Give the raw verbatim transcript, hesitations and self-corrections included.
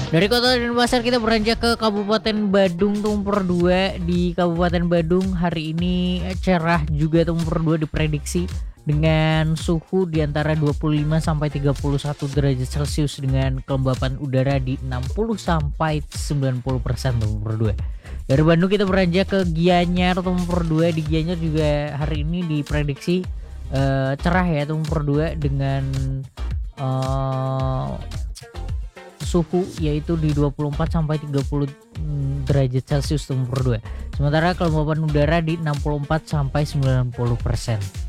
Dari Kota Denpasar kita beranjak ke Kabupaten Badung Tumpur dua. Di Kabupaten Badung hari ini eh, cerah juga Tumpur dua diprediksi dengan suhu di antara dua puluh lima sampai tiga puluh satu derajat Celcius dengan kelembapan udara di enam puluh sampai sembilan puluh persen Tumpur dua. Dari Bandung kita beranjak ke Gianyar Tumpur dua. Di Gianyar juga hari ini diprediksi eh, cerah ya Tumpur dua dengan eh, suhu yaitu di dua puluh empat sampai tiga puluh mm, derajat Celcius Tumpur dua. Sementara kelembapan udara di enam puluh empat sampai sembilan puluh persen.